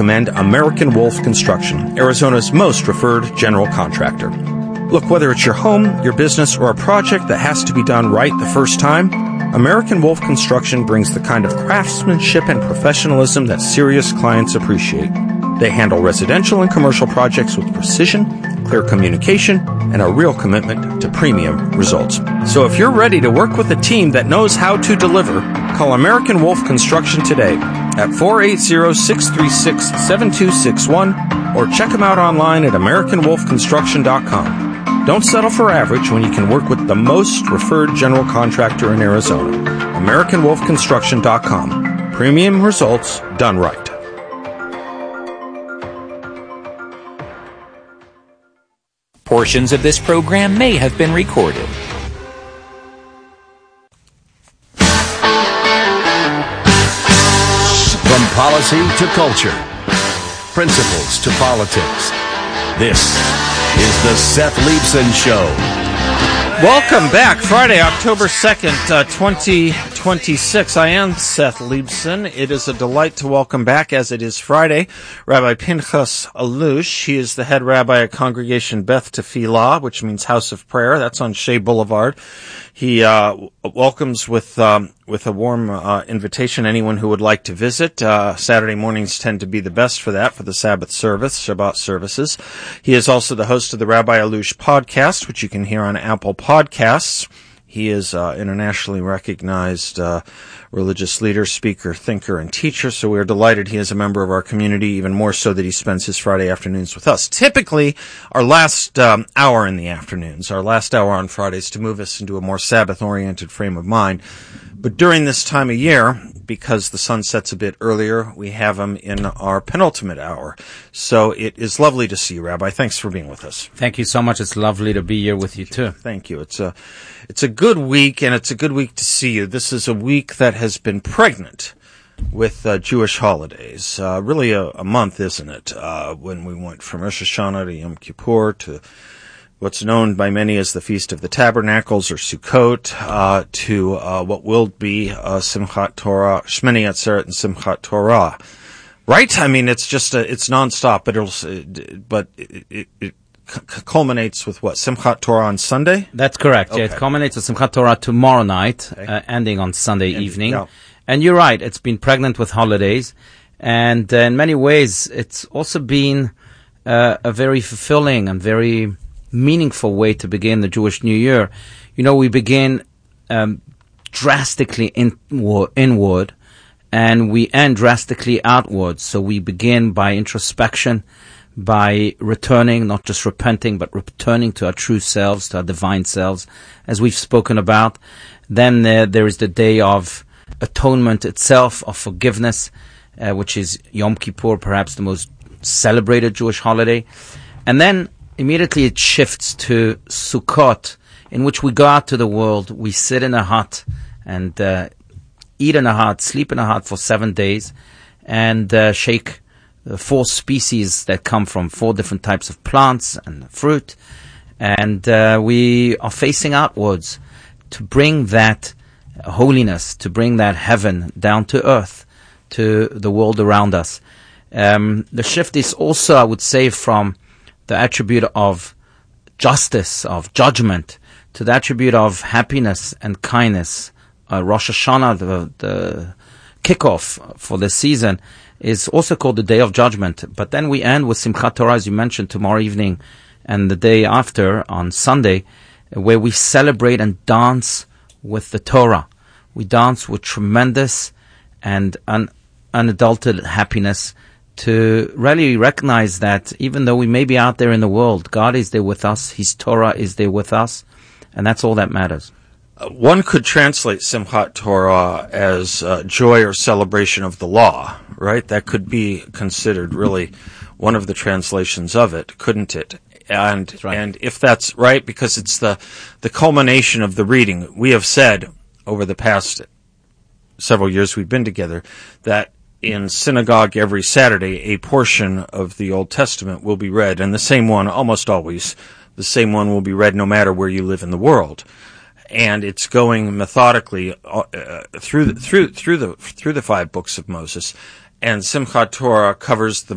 recommend American Wolf Construction, Arizona's most referred general contractor. Look, whether it's your home, your business, or a project that has to be done right the first time, American Wolf Construction brings the kind of craftsmanship and professionalism that serious clients appreciate. They handle residential and commercial projects with precision, clear communication, and a real commitment to premium results. So if you're ready to work with a team that knows how to deliver, call American Wolf Construction today at 480-636-7261 or check them out online at AmericanWolfConstruction.com. Don't settle for average when you can work with the most referred general contractor in Arizona. AmericanWolfConstruction.com. Premium results done right. Portions of this program may have been recorded. From policy to culture, principles to politics, this is the Seth Leibsohn Show. Welcome back. Friday, October 2nd, 2026. I am Seth Leibsohn. It is a delight to welcome back, as it is Friday, Rabbi Pinchas Allouche. He is the head rabbi at Congregation Beth Tefillah, which means House of Prayer. That's on Shea Boulevard. He welcomes with a warm invitation anyone who would like to visit. Saturday mornings tend to be the best for that, for the Sabbath service, Shabbat services. He is also the host of the Rabbi Allouche podcast, which you can hear on Apple Podcasts. He is internationally recognized religious leader, speaker, thinker, and teacher, so we are delighted he is a member of our community, even more so that he spends his Friday afternoons with us. Typically, our last hour in the afternoons, our last hour on Fridays, to move us into a more Sabbath-oriented frame of mind. But during this time of year, because the sun sets a bit earlier, we have him in our penultimate hour. So it is lovely to see you, Rabbi. Thanks for being with us. Thank you so much. It's lovely to be here with you, too. Thank you. It's a good week, and it's a good week to see you. This is a week that has been pregnant with Jewish holidays. Really a month, isn't it? When we went from Rosh Hashanah to Yom Kippur to what's known by many as the Feast of the Tabernacles, or Sukkot, to what will be Simchat Torah, Shmini Atzeret and Simchat Torah. Right? I mean, it's just it's nonstop, but it culminates with what? Simchat Torah on Sunday? That's correct. Okay. Yeah, it culminates with Simchat Torah tomorrow night, ending on Sunday evening. Yeah. And you're right, it's been pregnant with holidays. And in many ways, it's also been a very fulfilling and very meaningful way to begin the Jewish New Year. You know, we begin drastically inward, and we end drastically outward. So we begin by introspection, by returning, not just repenting, but returning to our true selves, to our divine selves, as we've spoken about. Then there is the day of atonement itself, of forgiveness, which is Yom Kippur, perhaps the most celebrated Jewish holiday. And then immediately it shifts to Sukkot, in which we go out to the world, we sit in a hut and eat in a hut, sleep in a hut for 7 days, and shake the 4 species that come from 4 different types of plants and fruit. And we are facing outwards to bring that holiness, to bring that heaven down to earth, to the world around us. The shift is also, I would say, from the attribute of justice, of judgment, to the attribute of happiness and kindness. Rosh Hashanah, the kickoff for the season, is also called the Day of Judgment. But then we end with Simchat Torah, as you mentioned, tomorrow evening, and the day after, on Sunday, where we celebrate and dance with the Torah. We dance with tremendous and unadulterated happiness, to really recognize that even though we may be out there in the world, God is there with us, His Torah is there with us, and that's all that matters. One could translate Simchat Torah as joy or celebration of the law, right? That could be considered really one of the translations of it, couldn't it? And That's right. And if that's right, because it's the culmination of the reading. We have said over the past several years we've been together that in synagogue every Saturday a portion of the Old Testament will be read, and the same one, almost always, the same one will be read no matter where you live in the world. And it's going methodically through the 5 books of Moses, and Simchat Torah covers the